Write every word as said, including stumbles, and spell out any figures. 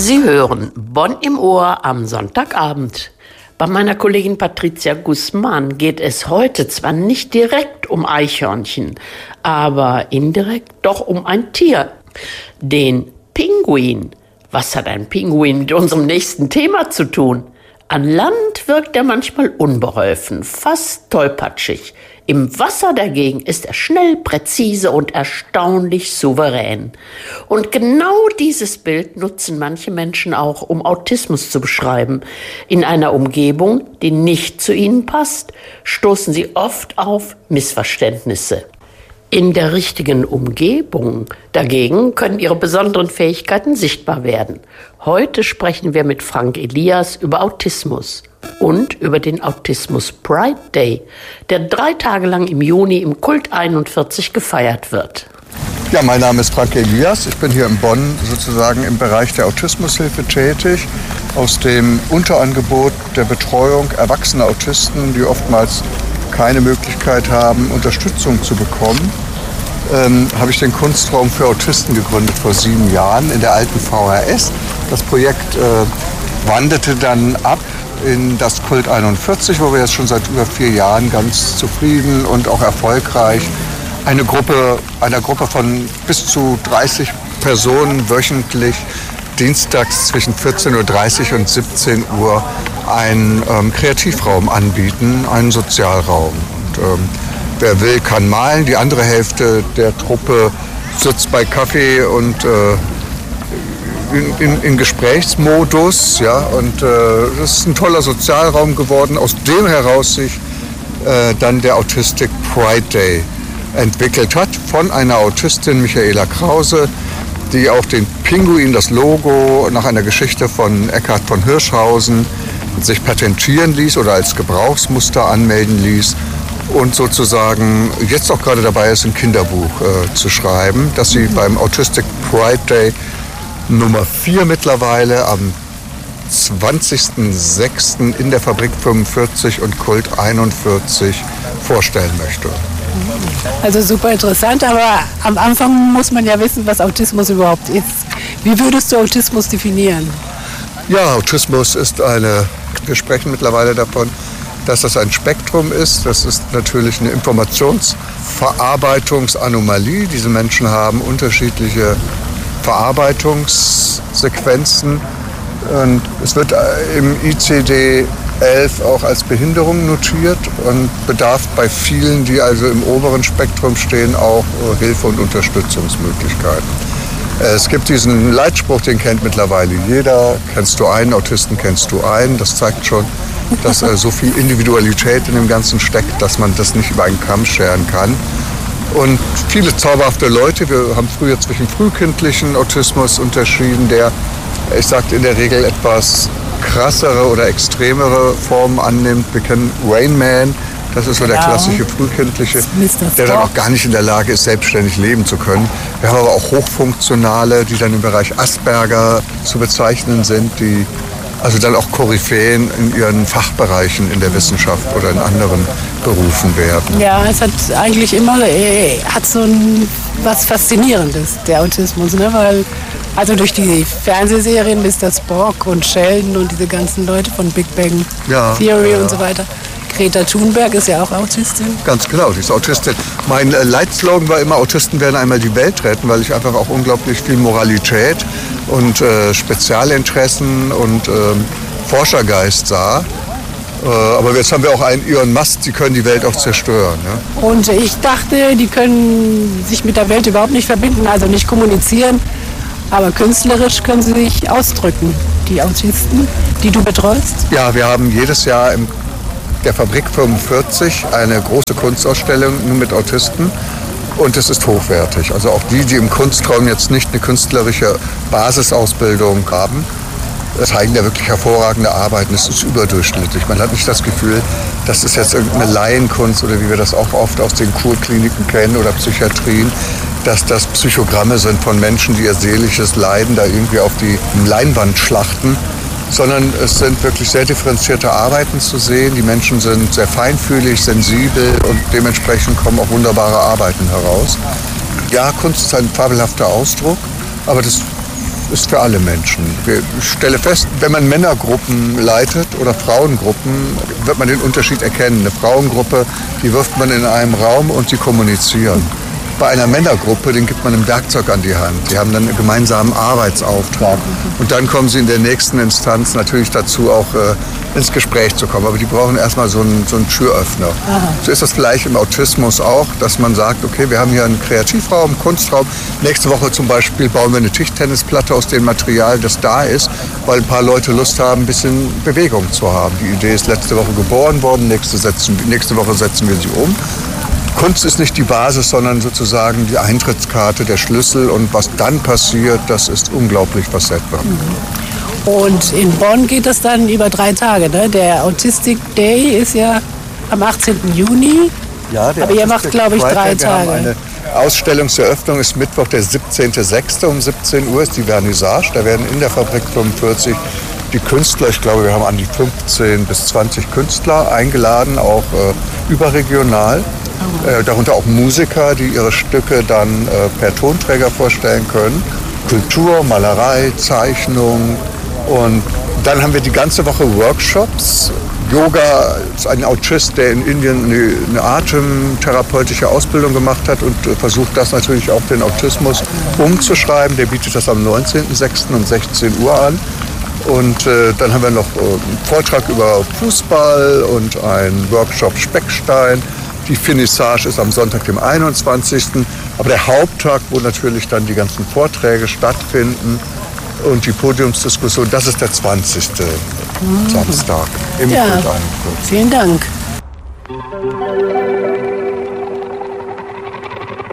Sie hören Bonn im Ohr am Sonntagabend. Bei meiner Kollegin Patricia Guzman geht es heute zwar nicht direkt um Eichhörnchen, aber indirekt doch um ein Tier, den Pinguin. Was hat ein Pinguin mit unserem nächsten Thema zu tun? An Land wirkt er manchmal unbeholfen, fast tollpatschig. Im Wasser dagegen ist er schnell, präzise und erstaunlich souverän. Und genau dieses Bild nutzen manche Menschen auch, um Autismus zu beschreiben. In einer Umgebung, die nicht zu ihnen passt, stoßen sie oft auf Missverständnisse. In der richtigen Umgebung dagegen können ihre besonderen Fähigkeiten sichtbar werden. Heute sprechen wir mit Frank Elias über Autismus und über den Autismus Pride Day, der drei Tage lang im Juni im Kult einundvierzig gefeiert wird. Ja, mein Name ist Frank Elias. Ich bin hier in Bonn sozusagen im Bereich der Autismushilfe tätig, aus dem Unterangebot der Betreuung erwachsener Autisten, die oftmals keine Möglichkeit haben, Unterstützung zu bekommen, ähm, habe ich den Kunstraum für Autisten gegründet vor sieben Jahren in der alten V H S. Das Projekt äh, wanderte dann ab in das Kult einundvierzig, wo wir jetzt schon seit über vier Jahren ganz zufrieden und auch erfolgreich eine Gruppe, einer Gruppe von bis zu dreißig Personen wöchentlich dienstags zwischen vierzehn Uhr dreißig und siebzehn Uhr einen ähm, Kreativraum anbieten, einen Sozialraum. Und, ähm, wer will, kann malen. Die andere Hälfte der Truppe sitzt bei Kaffee und äh, in, in, in Gesprächsmodus. Ja? Und äh, das ist ein toller Sozialraum geworden, aus dem heraus sich äh, dann der Autistic Pride Day entwickelt hat von einer Autistin, Michaela Krause, die auch den Pinguin, das Logo, nach einer Geschichte von Eckhard von Hirschhausen sich patentieren ließ oder als Gebrauchsmuster anmelden ließ und sozusagen jetzt auch gerade dabei ist, ein Kinderbuch äh, zu schreiben, das sie beim Autistic Pride Day Nummer vier mittlerweile am zwanzigsten sechsten in der Fabrik fünfundvierzig und Kult einundvierzig vorstellen möchte. Also super interessant, aber am Anfang muss man ja wissen, was Autismus überhaupt ist. Wie würdest du Autismus definieren? Ja, Autismus ist eine, wir sprechen mittlerweile davon, dass das ein Spektrum ist. Das ist natürlich eine Informationsverarbeitungsanomalie. Diese Menschen haben unterschiedliche Verarbeitungssequenzen. Und es wird im I C D elf auch als Behinderung notiert und bedarf bei vielen, die also im oberen Spektrum stehen, auch Hilfe- und Unterstützungsmöglichkeiten. Es gibt diesen Leitspruch, den kennt mittlerweile jeder. Kennst du einen Autisten, kennst du einen. Das zeigt schon, dass äh, so viel Individualität in dem Ganzen steckt, dass man das nicht über einen Kamm scheren kann. Und viele zauberhafte Leute. Wir haben früher zwischen frühkindlichen Autismus unterschieden, der, ich sagte, in der Regel etwas krassere oder extremere Formen annimmt. Wir kennen Rain Man, das ist so der klassische frühkindliche, der dann auch gar nicht in der Lage ist, selbstständig leben zu können. Wir haben aber auch Hochfunktionale, die dann im Bereich Asperger zu bezeichnen sind, die also dann auch Koryphäen in ihren Fachbereichen in der Wissenschaft oder in anderen Berufen werden. Ja, es hat eigentlich immer äh, hat so ein, was Faszinierendes, der Autismus, ne? Weil also durch die Fernsehserien Mister Spock und Sheldon und diese ganzen Leute von Big Bang ja, Theory ja. und so weiter. Greta Thunberg ist ja auch Autistin. Ganz genau, die ist Autistin. Mein äh, Leitslogan war immer, Autisten werden einmal die Welt retten, weil ich einfach auch unglaublich viel Moralität und äh, Spezialinteressen und äh, Forschergeist sah. Äh, aber jetzt haben wir auch einen Elon Musk, die können die Welt auch zerstören. Ne? Und ich dachte, die können sich mit der Welt überhaupt nicht verbinden, also nicht kommunizieren. Aber künstlerisch können sie sich ausdrücken, die Autisten, die du betreust? Ja, wir haben jedes Jahr in der Fabrik fünfundvierzig eine große Kunstausstellung nur mit Autisten. Und es ist hochwertig. Also auch die, die im Kunstraum jetzt nicht eine künstlerische Basisausbildung haben, zeigen da wirklich hervorragende Arbeiten. Es ist überdurchschnittlich. Man hat nicht das Gefühl, das ist jetzt irgendeine Laienkunst oder wie wir das auch oft aus den Kurkliniken kennen oder Psychiatrien, dass das Psychogramme sind von Menschen, die ihr seelisches Leiden da irgendwie auf die Leinwand schlachten, sondern es sind wirklich sehr differenzierte Arbeiten zu sehen. Die Menschen sind sehr feinfühlig, sensibel und dementsprechend kommen auch wunderbare Arbeiten heraus. Ja, Kunst ist ein fabelhafter Ausdruck, aber das ist für alle Menschen. Ich stelle fest, wenn man Männergruppen leitet oder Frauengruppen, wird man den Unterschied erkennen. Eine Frauengruppe, die wirft man in einem Raum und sie kommunizieren. Bei einer Männergruppe, den gibt man ein Werkzeug an die Hand. Die haben dann einen gemeinsamen Arbeitsauftrag. Und dann kommen sie in der nächsten Instanz natürlich dazu, auch äh, ins Gespräch zu kommen. Aber die brauchen erstmal so einen, so einen Türöffner. Aha. So ist das gleich im Autismus auch, dass man sagt, okay, wir haben hier einen Kreativraum, Kunstraum. Nächste Woche zum Beispiel bauen wir eine Tischtennisplatte aus dem Material, das da ist, weil ein paar Leute Lust haben, ein bisschen Bewegung zu haben. Die Idee ist letzte Woche geboren worden, nächste, setzen, nächste Woche setzen wir sie um. Kunst ist nicht die Basis, sondern sozusagen die Eintrittskarte, der Schlüssel. Und was dann passiert, das ist unglaublich facettenreich. Und in Bonn geht das dann über drei Tage, ne? Der Autistic Day ist ja am achtzehnten Juni. Ja, der aber ihr macht, glaube ich, drei Tage. Eine Ausstellungseröffnung ist Mittwoch, der siebzehnten sechsten um siebzehn Uhr ist die Vernissage. Da werden in der Fabrik fünfundvierzig die Künstler, ich glaube, wir haben an die fünfzehn bis zwanzig Künstler eingeladen, auch äh, überregional. Äh, darunter auch Musiker, die ihre Stücke dann äh, per Tonträger vorstellen können. Kultur, Malerei, Zeichnung. Und dann haben wir die ganze Woche Workshops. Yoga ist ein Autist, der in Indien eine, eine atemtherapeutische Ausbildung gemacht hat und äh, versucht das natürlich auch den Autismus umzuschreiben. Der bietet das am neunzehnten sechsten um sechzehn Uhr an. Und äh, dann haben wir noch äh, einen Vortrag über Fußball und einen Workshop Speckstein. Die Finissage ist am Sonntag, dem einundzwanzigsten Aber der Haupttag, wo natürlich dann die ganzen Vorträge stattfinden und die Podiumsdiskussion, das ist der zwanzigste Mhm. Samstag im ja, Kult einundzwanzig. Vielen Dank.